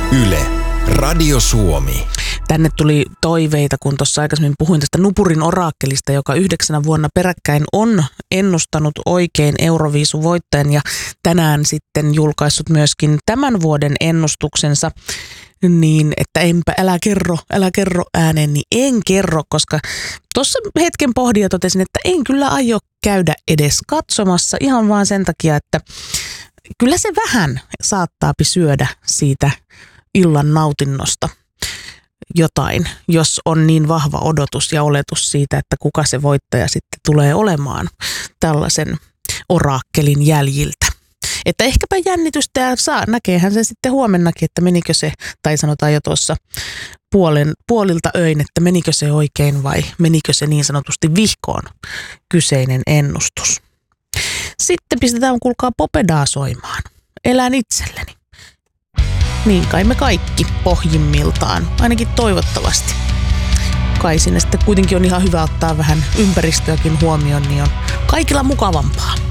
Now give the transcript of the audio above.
Yle, Radio Suomi. Tänne tuli toiveita, kun tuossa aikaisemmin puhuin tästä Nupurin oraakkelista, joka 9 vuonna peräkkäin on ennustanut oikein Euroviisuvoittajan ja tänään sitten julkaissut myöskin tämän vuoden ennustuksensa. Niin, että älä kerro ääneen, niin en kerro, koska tuossa hetken pohdin ja totesin, että en kyllä aio käydä edes katsomassa ihan vaan sen takia, että kyllä se vähän saattaapi syödä siitä illan nautinnosta jotain, jos on niin vahva odotus ja oletus siitä, että kuka se voittaja sitten tulee olemaan tällaisen oraakkelin jäljiltä. Että ehkäpä jännitystä ja näkeehän se sitten huomennakin, että menikö se, tai sanotaan jo tuossa puolilta öin, että menikö se oikein vai menikö se niin sanotusti vihkoon kyseinen ennustus. Sitten pistetään kuulkaa Popedaa soimaan. Elän itselleni. Niin kai me kaikki pohjimmiltaan, ainakin toivottavasti. Kai sinne sitten kuitenkin on ihan hyvä ottaa vähän ympäristöäkin huomioon, niin on kaikilla mukavampaa.